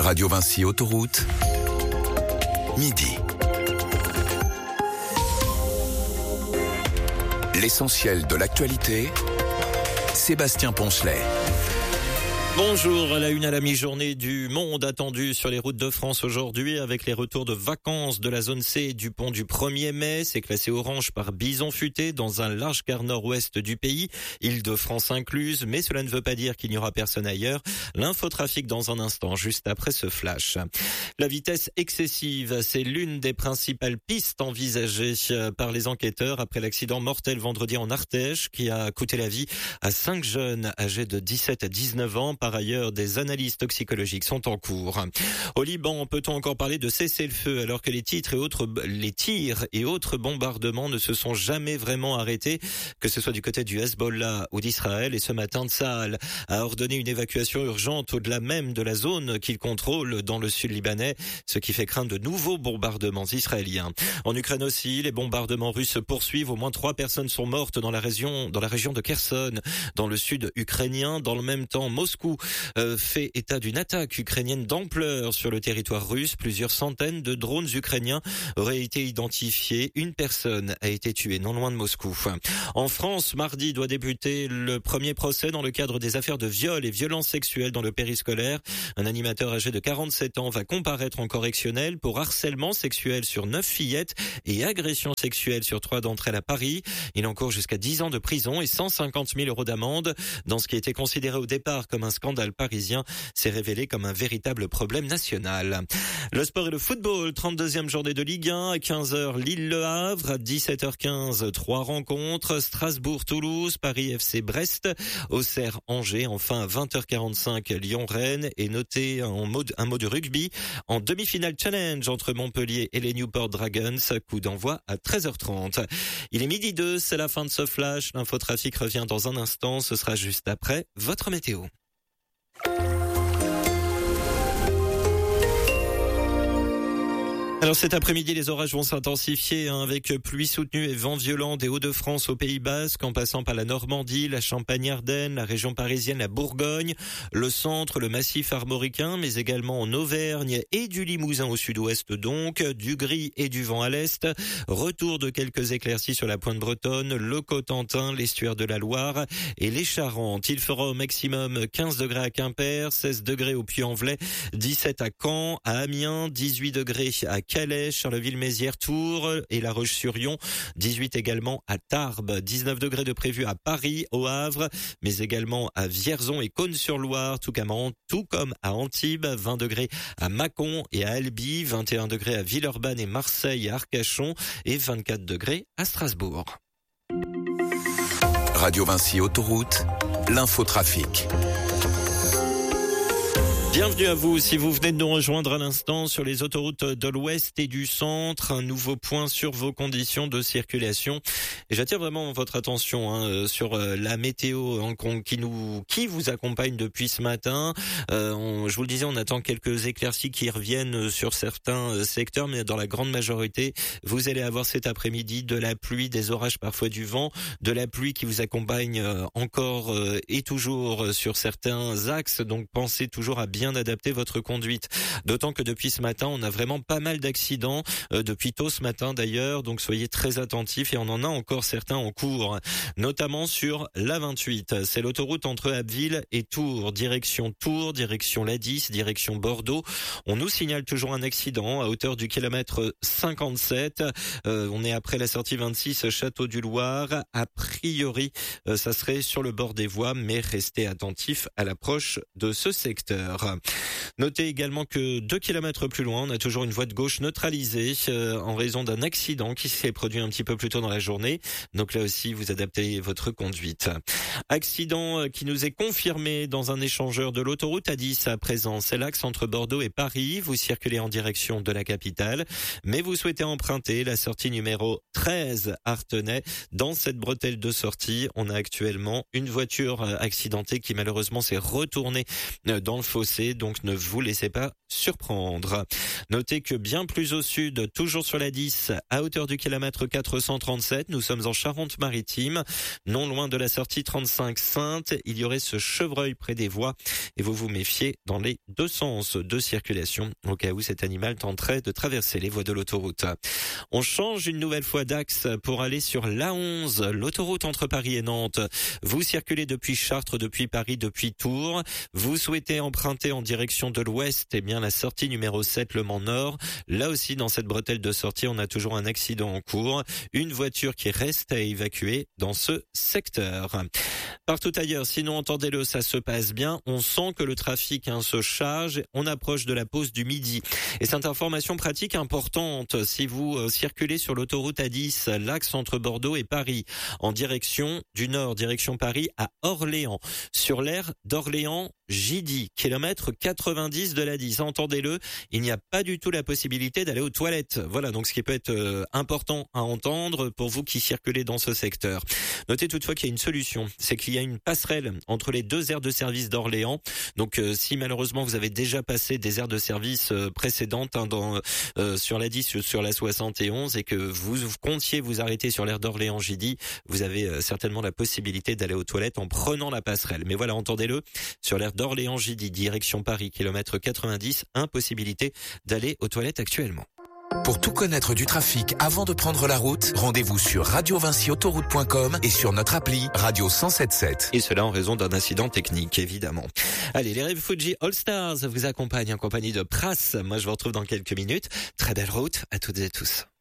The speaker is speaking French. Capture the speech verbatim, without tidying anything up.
Radio Vinci Autoroute, midi. L'essentiel de l'actualité, Sébastien Poncelet. Bonjour, à la une à la mi-journée du monde attendu sur les routes de France aujourd'hui avec les retours de vacances de la zone C du pont du premier mai. C'est classé orange par bison futé dans un large quart nord-ouest du pays, Île-de-France incluse, mais cela ne veut pas dire qu'il n'y aura personne ailleurs. L'infotrafic dans un instant, juste après ce flash. La vitesse excessive, c'est l'une des principales pistes envisagées par les enquêteurs après l'accident mortel vendredi en Ardèche qui a coûté la vie à cinq jeunes âgés de dix-sept à dix-neuf ans. Par ailleurs, des analyses toxicologiques sont en cours. Au Liban, peut-on encore parler de cessez-le-feu alors que les tirs et autres, les tirs et autres bombardements ne se sont jamais vraiment arrêtés, que ce soit du côté du Hezbollah ou d'Israël. Et ce matin, Tsahal a ordonné une évacuation urgente au-delà même de la zone qu'il contrôle dans le sud libanais, ce qui fait craindre de nouveaux bombardements israéliens. En Ukraine aussi, les bombardements russes se poursuivent. Au moins trois personnes sont mortes dans la région, dans la région de Kherson, dans le sud ukrainien. Dans le même temps, Moscou Euh, fait état d'une attaque ukrainienne d'ampleur sur le territoire russe. Plusieurs centaines de drones ukrainiens auraient été identifiés. Une personne a été tuée non loin de Moscou. En France, mardi doit débuter le premier procès dans le cadre des affaires de viol et violences sexuelles dans le périscolaire. Un animateur âgé de quarante-sept ans va comparaître en correctionnel pour harcèlement sexuel sur neuf fillettes et agression sexuelle sur trois d'entre elles à Paris. Il encourt jusqu'à dix ans de prison et cent cinquante mille euros d'amende. Dans ce qui était considéré au départ comme un scandale parisien, s'est révélé comme un véritable problème national. Le sport et le football, trente-deuxième journée de Ligue un, à quinze heures Lille-Le Havre, à dix-sept heures quinze, trois rencontres, Strasbourg-Toulouse, Paris F C Brest, Auxerre-Angers, enfin à vingt heures quarante-cinq Lyon-Rennes, et notez en mode, un mot de rugby, en demi-finale challenge entre Montpellier et les Newport Dragons, coup d'envoi à treize heures trente. Il est midi deux, c'est la fin de ce flash, l'infotrafic revient dans un instant, ce sera juste après votre météo. Alors cet après-midi, les orages vont s'intensifier hein, avec pluie soutenue et vent violent des Hauts-de-France au Pays Basque, en passant par la Normandie, la Champagne-Ardenne, la région parisienne, la Bourgogne, le centre, le massif armoricain, mais également en Auvergne et du Limousin au sud-ouest donc, du gris et du vent à l'est. Retour de quelques éclaircies sur la pointe bretonne, le Cotentin, l'estuaire de la Loire et les Charentes. Il fera au maximum quinze degrés à Quimper, seize degrés au Puy-en-Velay, dix-sept à Caen, à Amiens, dix-huit degrés à Calais, Charleville-Mézières, Tours et La Roche-sur-Yon, dix-huit également à Tarbes, dix-neuf degrés de prévu à Paris, au Havre, mais également à Vierzon et Cosne-sur-Loire, tout comme, tout comme à Antibes, vingt degrés à Mâcon et à Albi, vingt et un degrés à Villeurbanne et Marseille et Arcachon et vingt-quatre degrés à Strasbourg. Radio Vinci Autoroute, l'infotrafic. Bienvenue à vous, si vous venez de nous rejoindre à l'instant sur les autoroutes de l'Ouest et du Centre, un nouveau point sur vos conditions de circulation. Et j'attire vraiment votre attention hein, sur la météo hein, qui nous, qui vous accompagne depuis ce matin. Euh, on, je vous le disais, on attend quelques éclaircies qui reviennent sur certains secteurs, mais dans la grande majorité, vous allez avoir cet après-midi de la pluie, des orages, parfois du vent, de la pluie qui vous accompagne encore et toujours sur certains axes. Donc pensez toujours à bien adapter votre conduite. D'autant que depuis ce matin, on a vraiment pas mal d'accidents, euh, depuis tôt ce matin d'ailleurs, donc soyez très attentifs et on en a encore certains en cours, notamment sur l'A vingt-huit. C'est l'autoroute entre Abbeville et Tours, direction Tours, direction l'A dix, direction Bordeaux. On nous signale toujours un accident à hauteur du kilomètre cinquante-sept. Euh, on est après la sortie vingt-six, Château du Loir. A priori, euh, ça serait sur le bord des voies, mais restez attentifs à l'approche de ce secteur. Notez également que deux kilomètres plus loin, on a toujours une voie de gauche neutralisée euh, en raison d'un accident qui s'est produit un petit peu plus tôt dans la journée. Donc là aussi, vous adaptez votre conduite. Accident qui nous est confirmé dans un échangeur de l'autoroute A dix à présent. C'est l'axe entre Bordeaux et Paris. Vous circulez en direction de la capitale, mais vous souhaitez emprunter la sortie numéro treize Artenay. Dans cette bretelle de sortie, on a actuellement une voiture accidentée qui malheureusement s'est retournée dans le fossé. Donc ne vous laissez pas surprendre. Notez que bien plus au sud, toujours sur la dix, à hauteur du kilomètre quatre cent trente-sept, nous sommes en Charente-Maritime, non loin de la sortie trente-cinq Sainte, il y aurait ce chevreuil près des voies et vous vous méfiez dans les deux sens de circulation au cas où cet animal tenterait de traverser les voies de l'autoroute. On change une nouvelle fois d'axe pour aller sur l'A onze, l'autoroute entre Paris et Nantes. Vous circulez depuis Chartres, depuis Paris, depuis Tours. Vous souhaitez emprunter en direction de l'ouest, eh bien la sortie numéro sept, Le Mans Nord. Là aussi, dans cette bretelle de sortie, on a toujours un accident en cours. Une voiture qui reste à évacuer dans ce secteur. Partout ailleurs, sinon entendez-le, ça se passe bien. On sent que le trafic hein, se charge. On approche de la pause du midi. Et cette information pratique importante, si vous euh, circulez sur l'autoroute A dix, l'axe entre Bordeaux et Paris, en direction du nord, direction Paris à Orléans, sur l'aire d'Orléans J-dix, kilomètre quatre-vingt-dix de l'A dix. Entendez-le, il n'y a pas du tout la possibilité d'aller aux toilettes. Voilà, donc ce qui peut être euh, important à entendre pour vous qui circulez dans ce secteur. Notez toutefois qu'il y a une solution, c'est qu'il y a une passerelle entre les deux aires de service d'Orléans. Donc euh, si malheureusement vous avez déjà passé des aires de service euh, précédentes hein, dans, euh, sur l'A dix, sur la soixante et onze et que vous, vous comptiez vous arrêter sur l'aire d'Orléans J-dix, vous avez euh, certainement la possibilité d'aller aux toilettes en prenant la passerelle. Mais voilà, entendez-le, sur l'aire d'Orléans J-dix, direction Paris, kilomètre quatre-vingt-dix, impossibilité d'aller aux toilettes actuellement. Pour tout connaître du trafic avant de prendre la route, rendez-vous sur radio vinci autoroute point com et sur notre appli Radio cent sept sept. Et cela en raison d'un incident technique, évidemment. Allez, les Rêves Fuji All Stars vous accompagnent en compagnie de Pras. Moi, je vous retrouve dans quelques minutes. Très belle route à toutes et tous.